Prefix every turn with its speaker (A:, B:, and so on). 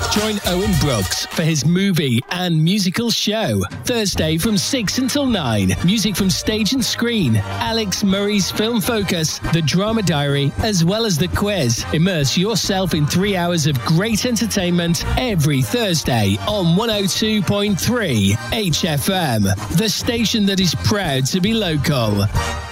A: Join Owen Brooks for his movie and musical show. Thursday from 6 until 9. Music from stage and screen. Alex Murray's Film Focus, The Drama Diary, as well as the quiz. Immerse yourself in 3 hours of great entertainment every Thursday on 102.3 HFM, the station that is proud to be local.